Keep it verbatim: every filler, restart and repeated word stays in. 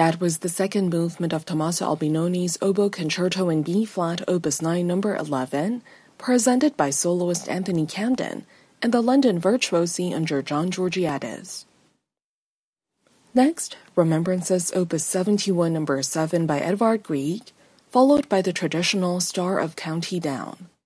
That was the second movement of Tommaso Albinoni's Oboe Concerto in B-flat Opus nine number eleven, presented by soloist Anthony Camden and the London Virtuosi under John Georgiadis. Next, Remembrances Opus seventy-one number seven by Edvard Grieg, followed by the traditional Star of County Down.